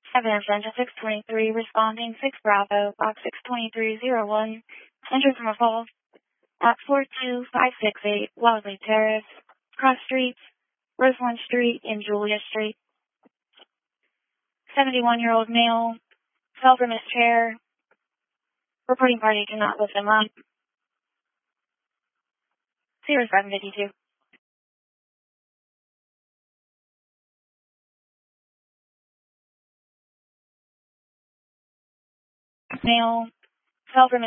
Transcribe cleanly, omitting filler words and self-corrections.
7 Central 623, responding 6 Bravo, box 62301, entered from a falls at 42568 Wellesley Terrace, cross streets, Roseland Street and Julia Street. 71-year-old male, fell from his chair. Reporting party did not lift him up. 0752. Male, fell from his